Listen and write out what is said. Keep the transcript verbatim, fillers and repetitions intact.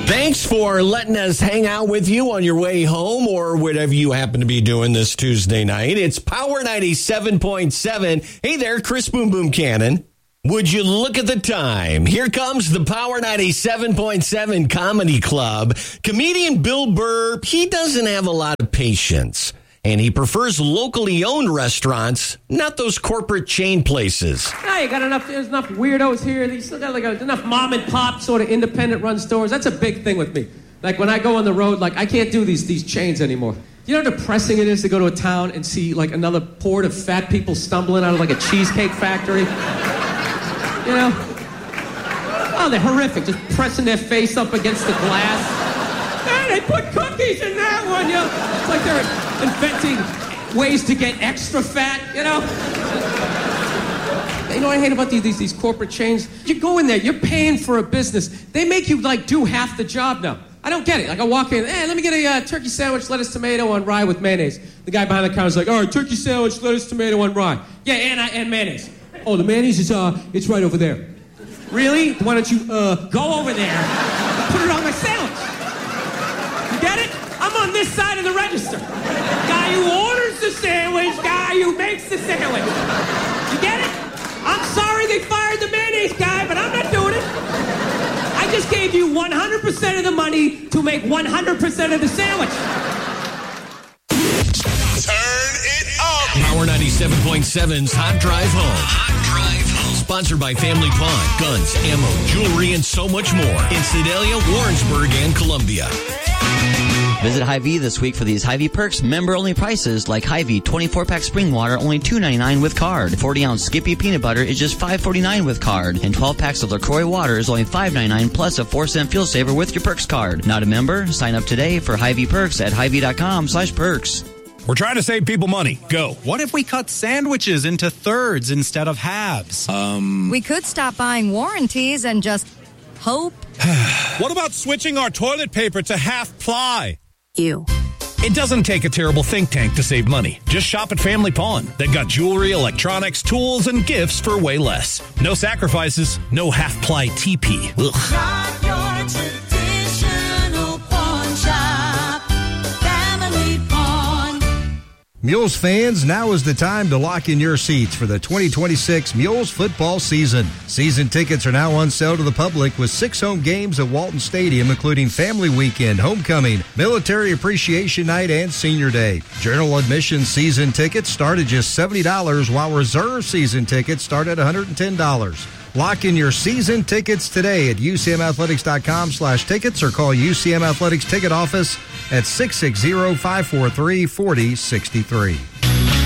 Thanks for letting us hang out with you on your way home or whatever you happen to be doing this Tuesday night. It's Power ninety-seven point seven. Hey there, Chris Boom Boom Cannon. Would you look at the time? Here comes the Power ninety-seven point seven Comedy Club. Comedian Bill Burr, he doesn't have a lot of patience. And he prefers locally owned restaurants, not those corporate chain places. Yeah, you got enough, there's enough weirdos here. You still got like a, enough mom and pop sort of independent run stores. That's a big thing with me. Like when I go on the road, like I can't do these these chains anymore. You know how depressing it is to go to a town and see like another horde of fat people stumbling out of like a cheesecake factory? You know? Oh, they're horrific, just pressing their face up against the glass. Hey, they put cookies in that one, you know? It's like they're inventing ways to get extra fat, you know? You know what I hate about these, these, these corporate chains? You go in there, you're paying for a business. They make you, like, do half the job now. I don't get it. Like, I walk in, hey, let me get a uh, turkey sandwich, lettuce, tomato on rye with mayonnaise. The guy behind the counter's like, all right, turkey sandwich, lettuce, tomato on rye. Yeah, and, uh, and mayonnaise. Oh, the mayonnaise is, uh, it's right over there. Really? Why don't you, uh, go over there and put it on my sandwich? Get it? I'm on this side of the register. Guy who orders the sandwich, guy who makes the sandwich. You get it? I'm sorry they fired the mayonnaise guy, but I'm not doing it. I just gave you one hundred percent of the money to make one hundred percent of the sandwich. Turn it up. Power ninety-seven point seven's Hot Drive Home. Hot Drive Home. Sponsored by Family Pawn. Guns, ammo, jewelry, and so much more. In Sedalia, Warrensburg, and Columbia. Visit Hy-Vee this week for these Hy-Vee perks member-only prices like Hy-Vee twenty-four pack spring water only two ninety-nine with card. forty ounce Skippy peanut butter is just five forty-nine with card. And twelve packs of LaCroix water is only five ninety-nine plus a four cent fuel saver with your perks card. Not a member? Sign up today for Hy-Vee perks at Hy-Vee.com slash perks. We're trying to save people money. Go. What if we cut sandwiches into thirds instead of halves? Um. We could stop buying warranties and just hope. What about switching our toilet paper to half ply? You. It doesn't take a terrible think tank to save money. Just shop at Family Pawn. They've got jewelry, electronics, tools, and gifts for way less. No sacrifices, no half-ply T P. Ugh. Shop your traditional pawn shop. Family Pawn. Mules fans, now is the time to lock in your seats for the twenty twenty-six Mules football season. Season tickets are now on sale to the public with six home games at Walton Stadium, including Family Weekend, Homecoming, Military Appreciation Night, and Senior Day. General admission season tickets start at just seventy dollars, while reserve season tickets start at one hundred ten dollars. Lock in your season tickets today at U C M athletics dot com slash tickets or call U C M Athletics Ticket Office at six six zero, five four three, four zero six three.